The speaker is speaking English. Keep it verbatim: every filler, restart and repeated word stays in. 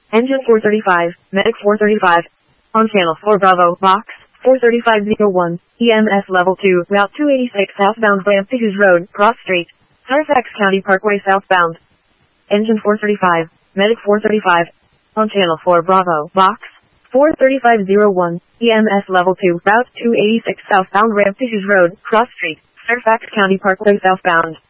Engine four thirty-five, Medic four thirty-five. On channel four Bravo, box, four thirty-five oh one, E M S level two, route two eighty-six southbound Brampton Hughes Road, Cross Street, Fairfax County Parkway southbound. Engine four thirty-five, Medic four thirty-five. On channel four Bravo, box, four thirty-five oh one, E M S level two, route two eighty-six southbound Brampton Hughes Road, Cross Street, Fairfax County Parkway southbound.